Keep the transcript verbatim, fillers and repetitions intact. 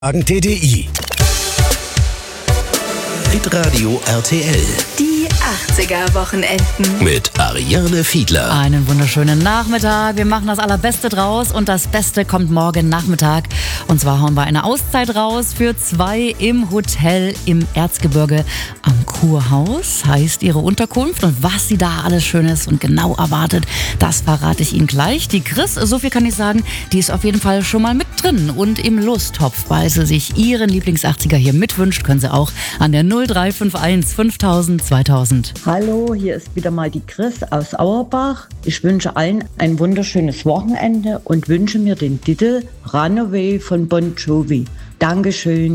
T D I. Hitradio R T L. Die achtziger-Wochenenden. Mit Ariane Fiedler. Einen wunderschönen Nachmittag. Wir machen das Allerbeste draus und das Beste kommt morgen Nachmittag. Und zwar hauen wir eine Auszeit raus für zwei im Hotel im Erzgebirge am Kurhaus. Heißt ihre Unterkunft und was sie da alles Schönes und genau erwartet, das verrate ich Ihnen gleich. Die Chris, so viel kann ich sagen, die ist auf jeden Fall schon mal mit drin und im Lusttopf, weil sie sich ihren Lieblingsachtziger hier mitwünscht, können Sie auch an der null drei fünf eins fünftausend zweitausend. Hallo, hier ist wieder mal die Chris aus Auerbach. Ich wünsche allen ein wunderschönes Wochenende und wünsche mir den Titel Runaway von Bon Jovi. Dankeschön.